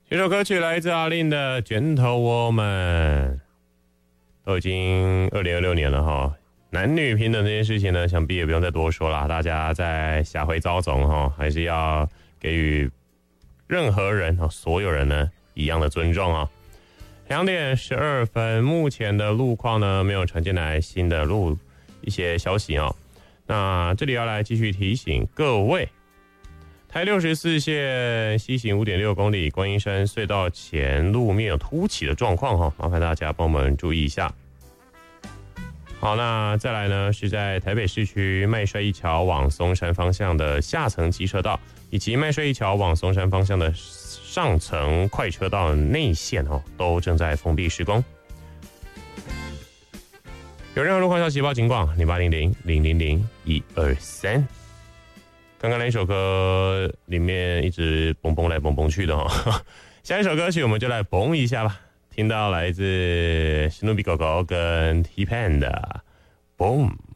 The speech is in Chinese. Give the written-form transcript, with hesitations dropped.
这首歌曲来自阿令的《卷头我们》，都已经2026年了哈。男女平等这件事情呢，想必也不用再多说了。大家在下回遭总哈，还是要给予任何人所有人呢一样的尊重啊。2点12分，目前的路况呢没有传进来新的一些消息啊。那这里要来继续提醒各位。台64线西行 5.6 公里，观音山隧道前路面有凸起的状况哈，麻烦大家帮我们注意一下。好，那再来呢是在台北市区麦帅一桥往松山方向的下层机车道，以及麦帅一桥往松山方向的上层快车道内线都正在封闭施工。有任何路况消息报警广0800-000-123。刚刚那一首歌里面一直蹦蹦来蹦蹦去的下一首歌曲我们就来蹦一下吧。听到来自史努比狗狗跟 T-Pan 的 Boom。